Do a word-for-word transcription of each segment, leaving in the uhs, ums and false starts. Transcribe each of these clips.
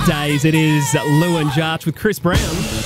Days, it is Lou and Jarch with Chris Brown.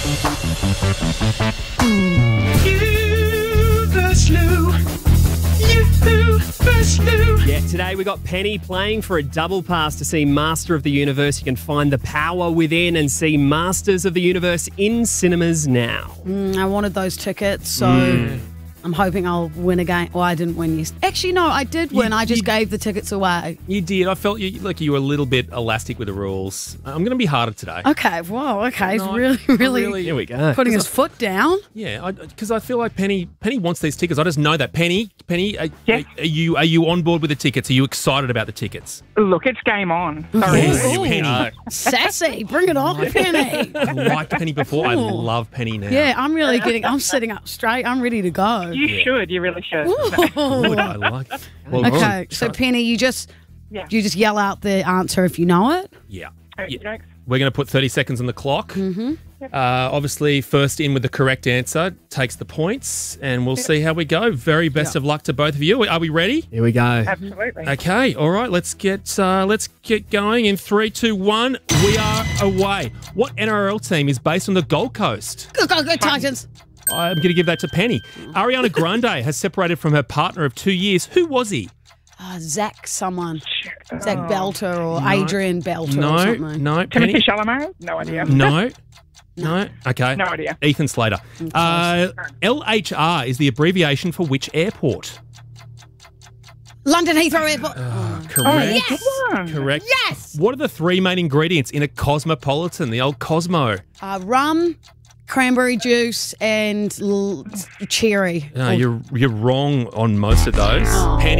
You versus Lou. You versus Lou. Yeah, today we got Penny playing for a double pass to see Master of the Universe. You can find the power within and see Masters of the Universe in cinemas now. Mm, I wanted those tickets, so Mm. I'm hoping I'll win again. Well, I didn't win yesterday. Actually, no, I did win. You- I just you- gave the tickets away. You did. I felt you, like you were a little bit elastic with the rules. I'm going to be harder today. Okay, well, okay. He's No, I- really, I really, really- Here we go. putting his foot down. Yeah, because I, I feel like Penny Penny wants these tickets. I just know that. Penny, Penny, are, Yeah. are you are you on board with the tickets? Are you excited about the tickets? Look, it's game on. Sorry. Yes, Ooh. Penny. Sassy, bring it on, Penny. I liked Penny before. I Ooh. love Penny now. Yeah, I'm really getting, I'm sitting up straight. I'm ready to go. You should. You really should. Good, I like it. Well, Okay, good. so Penny, you just, Yeah. you just yell out the answer if you know it. Yeah. Okey Yeah. dokes. We're going to put thirty seconds on the clock. Mm-hmm. Uh, obviously, first in with the correct answer takes the points, and we'll see how we go. Very best of luck to both of you. Are we ready? Here we go. Absolutely. Okay, all right. Let's get uh, let's get going in three, two, one. We are away. What N R L team is based on the Gold Coast? Go, go, go, Titans. I'm going to give that to Penny. Ariana Grande has separated from her partner of two years. Who was he? Uh, Zach someone. Oh. Zach Belter or No. Adrian Belter or No, something. no, Timothy Penny. Chalamet? No idea. No, no. Okay. No idea. Ethan Slater. Uh, L H R is the abbreviation for which airport? London Heathrow Airport. Correct. yes! One. Correct. Yes! What are the three main ingredients in a cosmopolitan, the old Cosmo? Uh, rum, cranberry juice, and l- cherry. No, Or you're you're wrong on most of those. Oh. Penny.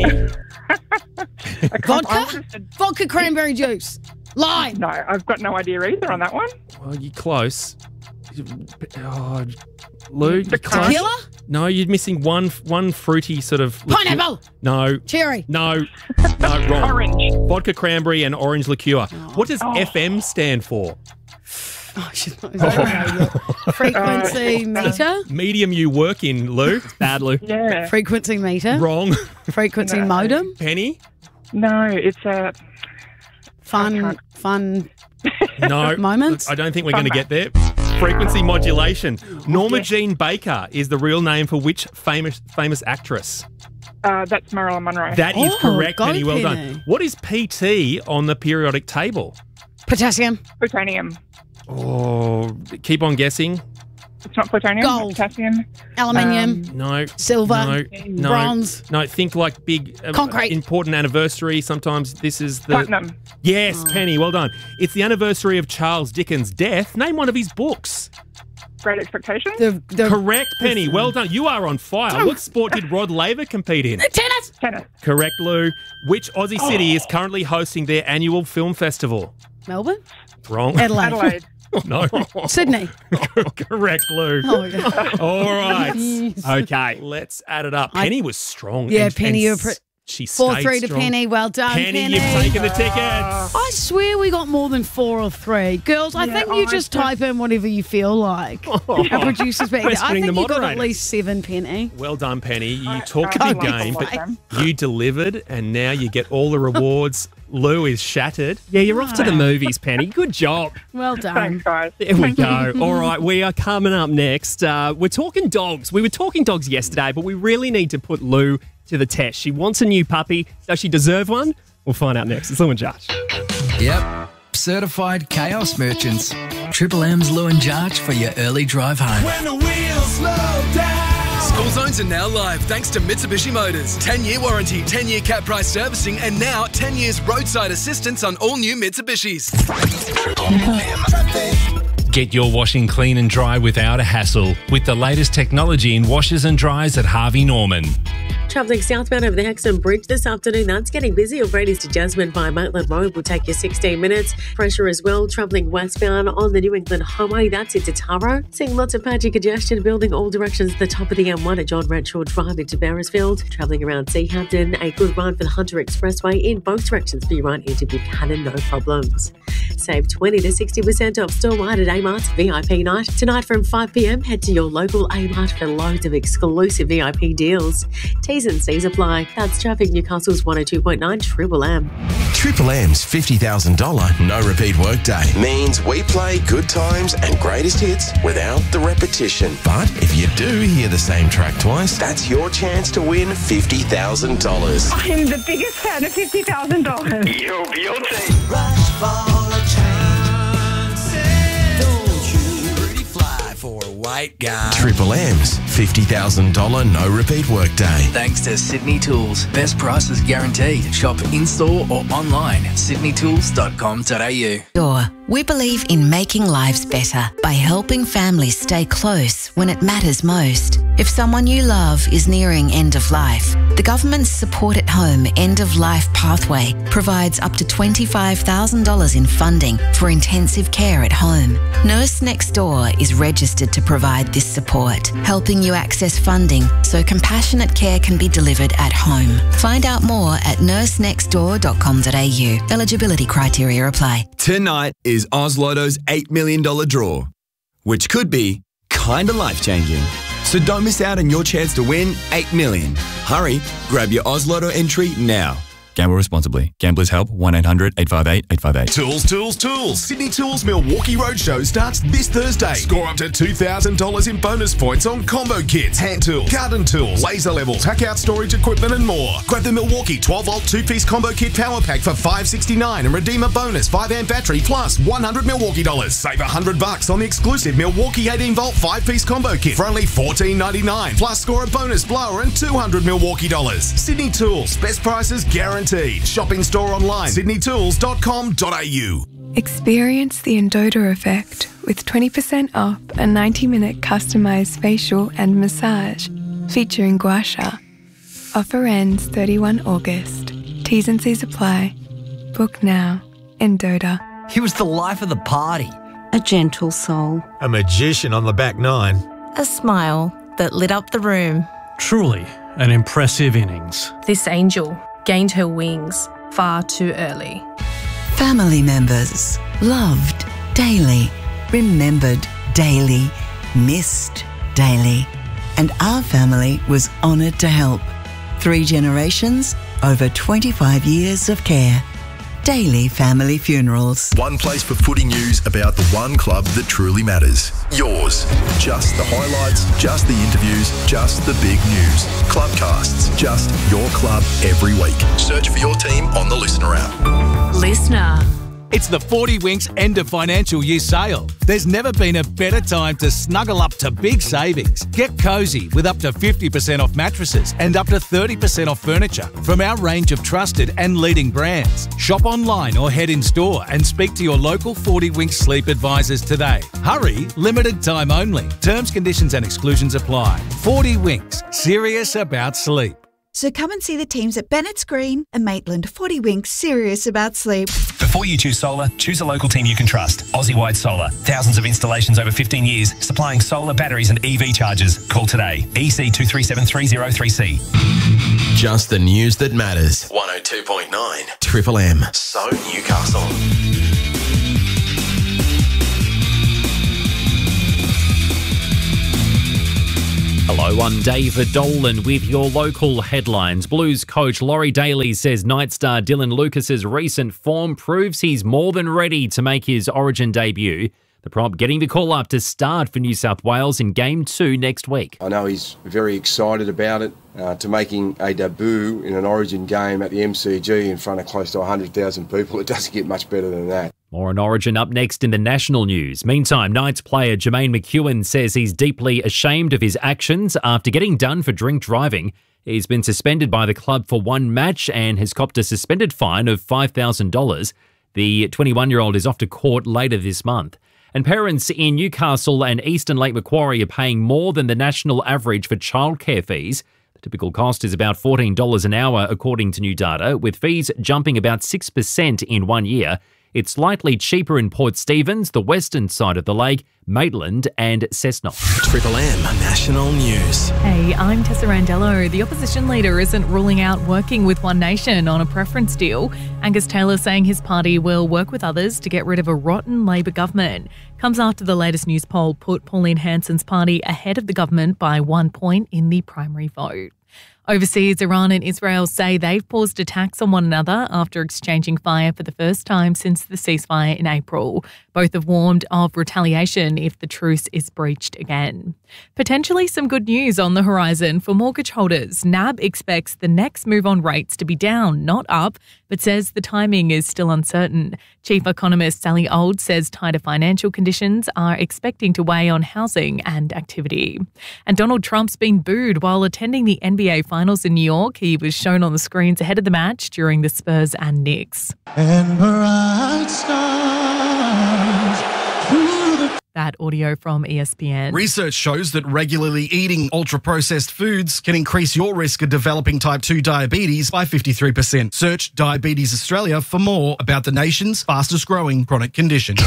vodka? Vodka cranberry juice. Lime. No, I've got no idea either on that one. Well, you're close. Oh, Lou, you're close. Tequila? No, you're missing one one fruity sort of liqueur. Pineapple. No, Cherry. no, no, wrong. Orange. Vodka cranberry and orange liqueur. What does F M stand for? Oh, she's not, is that right? Frequency meter? Medium you work in, Lou. Bad, Lou. Yeah. Frequency meter? Wrong. Frequency No. modem? Penny. No, it's a. Fun, can't- fun. No. Moments? I don't think we're going to get there. Frequency modulation. Norma Jean Baker is the real name for which famous famous actress? Uh, that's Marilyn Monroe. That is Oh, correct, go Penny. Well Penny. done. What is P T on the periodic table? Potassium. Plutonium. Oh, keep on guessing. It's not plutonium. Gold. It's potassium. Aluminium. No. Silver. No. No. Bronze. No. Think like big, uh, Concrete. important anniversary. Sometimes this is the Platinum. Yes, Oh. Penny. Well done. It's the anniversary of Charles Dickens' death. Name one of his books. Great Expectations. The, the Correct, Penny. Well done. You are on fire. What sport did Rod Laver compete in? tennis. Tennis. Correct, Lou. Which Aussie city is currently hosting their annual film festival? Melbourne. Wrong. Adelaide. Adelaide. No. Sydney. Correct, Lou. Oh, my God. All right. Okay. Let's add it up. I- Penny was strong. Yeah, and- Penny, and you're pre- s- she Four stayed three to strong. Penny. Well done, Penny, Penny. you've taken the tickets. I swear we got more than four or three. Girls, I Yeah, think oh, you I just just- type in whatever you feel like. Our producers back there. I Questioning think the you got at moderators. least seven, Penny. Well done, Penny. You I- talked I a big like game, a but lot, you delivered, and now you get all the rewards. Lou is shattered. Yeah, you're off to the movies, Penny. Good job. Well done. Thanks, guys. There we go. All right, we are coming up next. Uh, we're talking dogs. We were talking dogs yesterday, but we really need to put Lou to the test. She wants a new puppy. Does she deserve one? We'll find out next. It's Lou and Josh. Yep. Certified chaos merchants. Triple M's Lou and Jarch for your early drive home. When the wheels slow down. School zones are now live thanks to Mitsubishi Motors. ten-year warranty, ten-year cap price servicing, and now ten years roadside assistance on all new Mitsubishis. Get your washing clean and dry without a hassle with the latest technology in washers and dryers at Harvey Norman. Travelling southbound over the Hexham Bridge this afternoon, that's getting busy already to Jasmine by Maitland Road will take you sixteen minutes. Pressure as well, travelling westbound on the New England Highway, that's into Taro. Seeing lots of patchy congestion building all directions at the top of the M one at John Renshaw Drive into Beresfield. Travelling around Seahampton, a good run for the Hunter Expressway in both directions for your run into Buchanan, no problems. Save twenty to sixty percent off store-wide at A-Mart's V I P night. Tonight from five p m, head to your local A-Mart for loads of exclusive V I P deals. T's T's and C's apply. That's Traffic Newcastle's one oh two point nine Triple M. Triple M's fifty thousand dollars no repeat workday means we play good times and greatest hits without the repetition. But if you do hear the same track twice, that's your chance to win fifty thousand dollars. I'm the biggest fan of fifty thousand dollars. You're guilty. Rush for a chance. Don't you pretty fly for a white guy. Triple M's fifty thousand dollars no repeat workday. Thanks to Sydney Tools. Best prices guaranteed. Shop in-store or online at sydney tools dot com dot a u. Sure. We believe in making lives better by helping families stay close when it matters most. If someone you love is nearing end of life, the government's Support at Home End of Life Pathway provides up to twenty-five thousand dollars in funding for intensive care at home. Nurse Next Door is registered to provide this support, helping you access funding so compassionate care can be delivered at home. Find out more at nurse next door dot com dot a u. Eligibility criteria apply. Tonight is Oz Lotto's eight million dollars draw, which could be kinda life-changing. So don't miss out on your chance to win eight million dollars. Hurry, grab your Oz Lotto entry now. Gamble responsibly. Gamblers Help, one eight hundred eight five eight eight five eight. Tools, tools, tools. Sydney Tools Milwaukee Roadshow starts this Thursday. Score up to two thousand dollars in bonus points on combo kits, hand tools, garden tools, laser levels, hack out storage equipment and more. Grab the Milwaukee twelve volt two-piece combo kit power pack for five dollars sixty-nine and redeem a bonus five amp battery plus one hundred Milwaukee dollars. Save one hundred bucks on the exclusive Milwaukee eighteen volt five-piece combo kit for only fourteen ninety-nine. Plus score a bonus blower and two hundred Milwaukee dollars. Sydney Tools, best prices guaranteed. Shop in store online, sydney tools dot com dot a u. Experience the Endota effect with twenty percent off a ninety minute customised facial and massage featuring gua sha. Offer ends thirty-first of August. T's and C's apply. Book now. Endota. He was the life of the party. A gentle soul. A magician on the back nine. A smile that lit up the room. Truly an impressive innings. This angel gained her wings far too early. Family members, loved daily, remembered daily, missed daily. And our family was honoured to help. Three generations, over twenty-five years of care. Daily Family Funerals. One place for footy news about the one club that truly matters. Yours. Just the highlights, just the interviews, just the big news. Clubcasts, just your club every week. Search for your team on the Listener app. Listener. It's the forty Winks end of financial year sale. There's never been a better time to snuggle up to big savings. Get cosy with up to fifty percent off mattresses and up to thirty percent off furniture from our range of trusted and leading brands. Shop online or head in store and speak to your local forty Winks sleep advisors today. Hurry, limited time only. Terms, conditions and exclusions apply. forty Winks, serious about sleep. So come and see the teams at Bennett's Green and Maitland. forty Winks, serious about sleep. Before you choose solar, choose a local team you can trust. Aussie-wide Solar. Thousands of installations over fifteen years, supplying solar, batteries and E V chargers. Call today. E C two three seven three zero three C. Just the news that matters. one oh two point nine Triple M. So Newcastle. Hello, I'm David Dolan with your local headlines. Blues coach Laurie Daly says Night star Dylan Lucas's recent form proves he's more than ready to make his Origin debut. The prop getting the call up to start for New South Wales in Game two next week. I know he's very excited about it, uh, to making a debut in an Origin game at the M C G in front of close to one hundred thousand people. It doesn't get much better than that. More on Origin up next in the national news. Meantime, Knights player Jermaine McEwen says he's deeply ashamed of his actions after getting done for drink driving. He's been suspended by the club for one match and has copped a suspended fine of five thousand dollars. The twenty-one-year-old is off to court later this month. And parents in Newcastle and Eastern Lake Macquarie are paying more than the national average for childcare fees. The typical cost is about fourteen dollars an hour, according to new data, with fees jumping about six percent in one year. It's slightly cheaper in Port Stephens, the western side of the lake, Maitland and Cessnock. Triple M National News. Hey, I'm Tessa Randello. The opposition leader isn't ruling out working with One Nation on a preference deal. Angus Taylor saying his party will work with others to get rid of a rotten Labor government. Comes after the latest news poll put Pauline Hanson's party ahead of the government by one point in the primary vote. Overseas, Iran and Israel say they've paused attacks on one another after exchanging fire for the first time since the ceasefire in April. Both have warned of retaliation if the truce is breached again. Potentially some good news on the horizon for mortgage holders. N A B expects the next move on rates to be down, not up, but says the timing is still uncertain. Chief economist Sally Old says tighter financial conditions are expecting to weigh on housing and activity. And Donald Trump's been booed while attending the N B A Finals in New York. He was shown on the screens ahead of the match during the Spurs and Knicks. And bright stars through the That audio from E S P N. Research shows that regularly eating ultra-processed foods can increase your risk of developing type two diabetes by fifty-three percent. Search Diabetes Australia for more about the nation's fastest-growing chronic condition.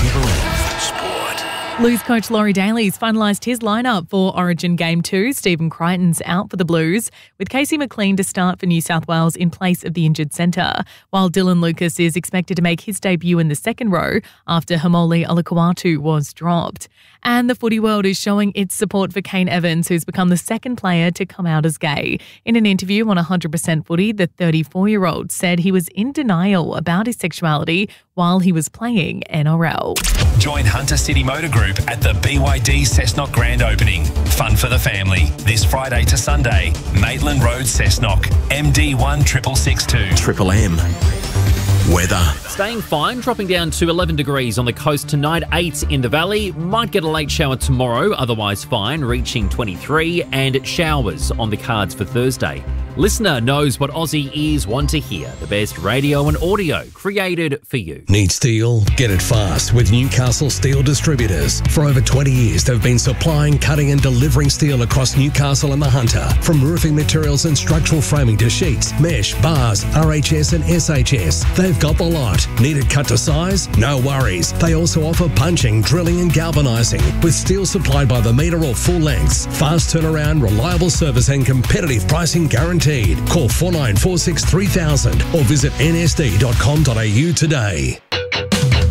Blues coach Laurie Daly's finalised his lineup for Origin Game two. Stephen Crichton's out for the Blues, with Casey McLean to start for New South Wales in place of the injured centre, while Dylan Lucas is expected to make his debut in the second row after Hamoli Olakuatu was dropped. And the footy world is showing its support for Kane Evans, who's become the second player to come out as gay. In an interview on one hundred percent Footy, the thirty-four-year-old said he was in denial about his sexuality while he was playing N R L. Join Hunter City Motor Group at the B Y D Cessnock Grand Opening. Fun for the family. This Friday to Sunday. Maitland Road, Cessnock. M D one six six six two. Triple M. Weather. Staying fine, dropping down to eleven degrees on the coast tonight, eight in the valley. Might get a late shower tomorrow, otherwise fine, reaching twenty-three, and showers on the cards for Thursday. Listener knows what Aussie ears want to hear. The best radio and audio created for you. Need steel? Get it fast with Newcastle Steel Distributors. For over twenty years, they've been supplying, cutting and delivering steel across Newcastle and the Hunter. From roofing materials and structural framing to sheets, mesh, bars, R H S and S H S. They've got the lot. Need it cut to size? No worries. They also offer punching, drilling and galvanising with steel supplied by the metre or full lengths. Fast turnaround, reliable service and competitive pricing guaranteed. Call four nine four six three thousand or visit n s d dot com dot a u today.